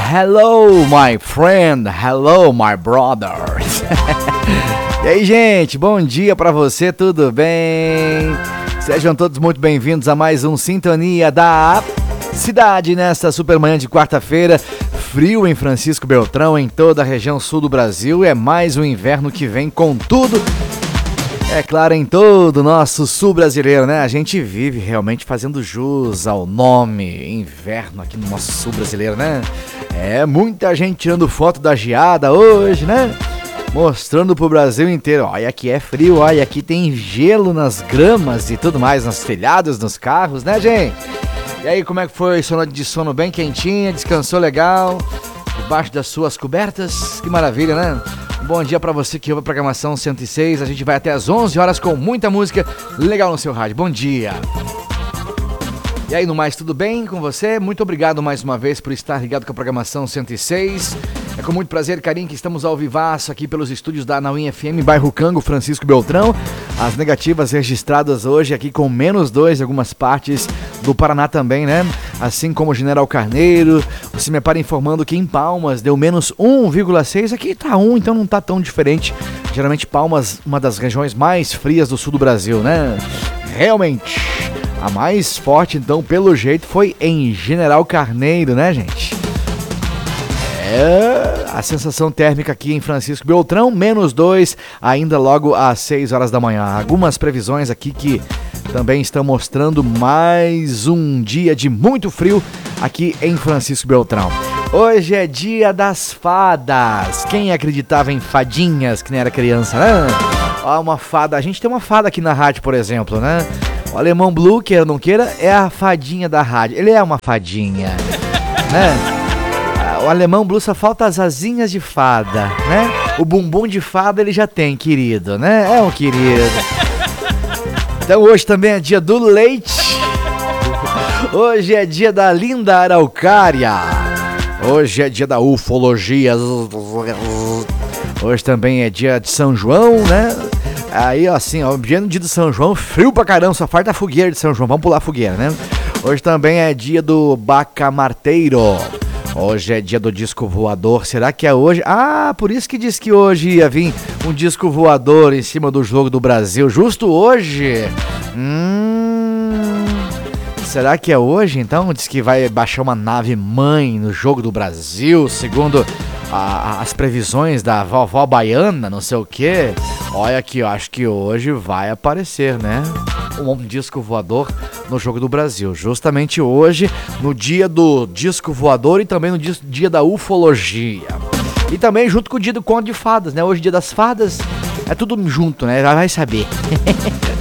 Hello, my friend. Hello, my brothers. E aí, gente, bom dia pra você, tudo bem? Sejam todos muito bem-vindos a mais um Sintonia da Cidade nesta supermanhã de quarta-feira. Frio em Francisco Beltrão, em toda a região sul do Brasil. É mais um inverno que vem com tudo. É claro, em todo o nosso sul brasileiro, né? A gente vive realmente fazendo jus ao nome inverno aqui no nosso sul brasileiro, né? É, muita gente tirando foto da geada hoje, né? Mostrando pro Brasil inteiro, olha, aqui é frio, olha, aqui tem gelo nas gramas e tudo mais, nos telhados, nos carros, né, gente? E aí, como é que foi? Sono de sono bem quentinha, descansou legal, debaixo das suas cobertas? Que maravilha, né? Bom dia pra você que ouve a programação 106, a gente vai até às 11 horas com muita música legal no seu rádio. Bom dia! E aí, no mais, tudo bem com você? Muito obrigado mais uma vez por estar ligado com a programação 106. É com muito prazer e carinho que estamos ao vivaço aqui pelos estúdios da Anauim FM, bairro Cango, Francisco Beltrão. As negativas registradas hoje aqui com -2 em algumas partes do Paraná também, né? Assim como General Carneiro. Você me para informando que em Palmas deu -1,6. Aqui tá 1, então não tá tão diferente. Geralmente Palmas, uma das regiões mais frias do sul do Brasil, né? Realmente. A mais forte, então, pelo jeito, foi em General Carneiro, né, gente? A sensação térmica aqui em Francisco Beltrão, -2, ainda logo às 6 horas da manhã. Algumas previsões aqui que também estão mostrando mais um dia de muito frio aqui em Francisco Beltrão. Hoje é dia das fadas. Quem acreditava em fadinhas, que nem era criança, né? Ó, uma fada. A gente tem uma fada aqui na rádio, por exemplo, né? O Alemão Blue, queira ou não queira, é a fadinha da rádio. Ele é uma fadinha, né? O Alemão Blue só falta as asinhas de fada, né? O bumbum de fada ele já tem, querido, né? É um querido. Então hoje também é dia do leite. Hoje é dia da linda araucária. Hoje é dia da ufologia. Hoje também é dia de São João, né? Aí, ó, assim, ó, dia de São João, frio pra caramba, só falta a fogueira de São João, vamos pular a fogueira, né? Hoje também é dia do bacamarteiro. Hoje é dia do disco voador, será que é hoje? Ah, por isso que diz que hoje ia vir um disco voador em cima do jogo do Brasil, justo hoje? Será que é hoje, então? Diz que vai baixar uma nave mãe no jogo do Brasil, segundo as previsões da vovó baiana, não sei o que. Olha aqui, eu acho que hoje vai aparecer, né? Um disco voador no jogo do Brasil. Justamente hoje, no dia do disco voador e também no dia da ufologia. E também junto com o dia do conto de fadas, né? Hoje, dia das fadas, é tudo junto, né? Já vai saber.